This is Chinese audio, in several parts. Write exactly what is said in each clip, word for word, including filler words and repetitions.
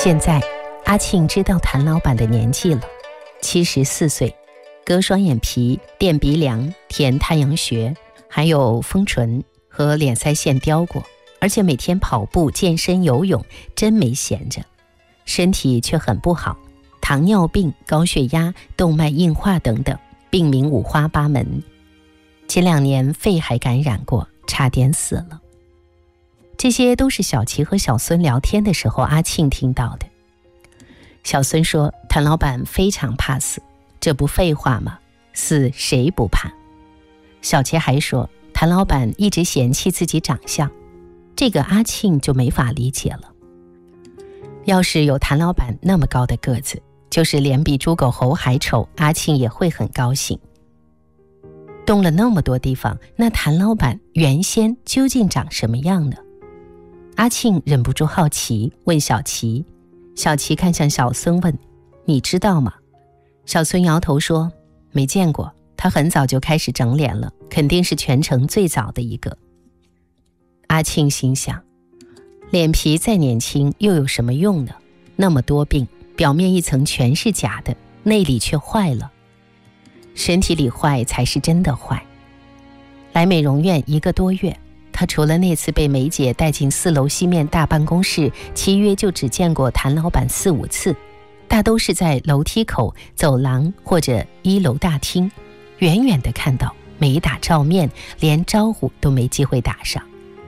现在阿庆知道谭老板的年纪了，七十四岁，割双眼皮、垫鼻梁、填太阳穴，还有丰唇和脸腮线雕过，而且每天跑步、健身、游泳，真没闲着。身体却很不好，糖尿病、高血压、动脉硬化等等，病名五花八门。前两年肺还感染过，差点死了。这些都是小齐和小孙聊天的时候阿庆听到的。小孙说谭老板非常怕死，这不废话吗？死谁不怕？小齐还说谭老板一直嫌弃自己长相，这个阿庆就没法理解了。要是有谭老板那么高的个子，就是脸比猪狗猴还丑，阿庆也会很高兴。动了那么多地方，那谭老板原先究竟长什么样呢？阿庆忍不住好奇，问小齐。小齐看向小孙问：你知道吗？小孙摇头说没见过，他很早就开始整脸了，肯定是全城最早的一个。阿庆心想，脸皮再年轻又有什么用呢？那么多病，表面一层全是假的，内里却坏了。身体里坏才是真的坏。来美容院一个多月，他除了那次被梅姐带进四楼西面大办公室，其余就只见过谭老板四五次，大都是在楼梯口、走廊或者一楼大厅，远远地看到，没打照面，连招呼都没机会打上。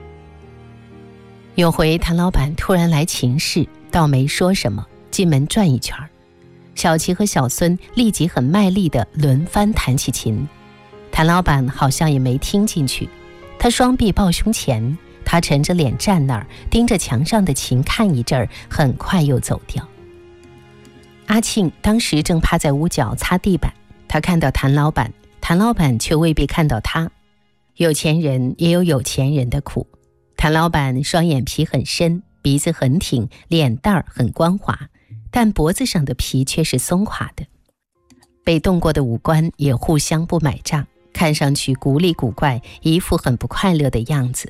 有回谭老板突然来秦氏，倒没说什么，进门转一圈，小齐和小孙立即很卖力地轮番弹起琴，谭老板好像也没听进去，他双臂抱胸前，他沉着脸站那儿，盯着墙上的琴看一阵儿，很快又走掉。阿庆当时正趴在屋角擦地板，他看到谭老板，谭老板却未必看到他。有钱人也有有钱人的苦。谭老板双眼皮很深，鼻子很挺，脸蛋儿很光滑，但脖子上的皮却是松垮的。被动过的五官也互相不买账，看上去古里古怪，一副很不快乐的样子。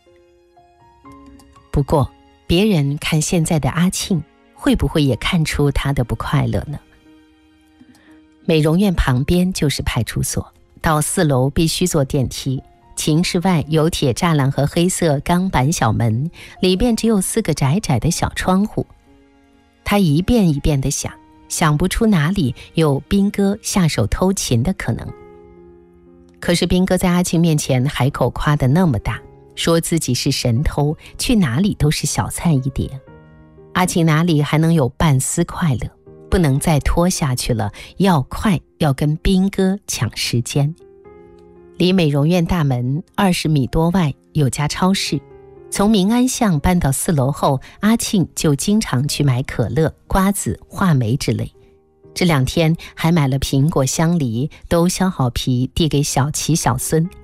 不过别人看现在的阿庆，会不会也看出他的不快乐呢？美容院旁边就是派出所，到四楼必须坐电梯，寝室外有铁栅栏和黑色钢板小门，里边只有四个窄窄的小窗户。他一遍一遍地想，想不出哪里有兵哥下手偷琴的可能。可是兵哥在阿庆面前海口夸得那么大，说自己是神偷，去哪里都是小菜一碟。阿庆哪里还能有半丝快乐？不能再拖下去了，要快，要跟兵哥抢时间。离美容院大门二十米多外有家超市，从民安巷搬到四楼后，阿庆就经常去买可乐、瓜子、话梅之类。这两天还买了苹果、香梨，都削好皮递给小齐、小孙。